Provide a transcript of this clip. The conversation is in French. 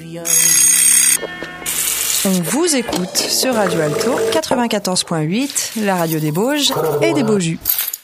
On vous écoute sur Radio Alto 94.8, la radio des Bauges et des Baujus.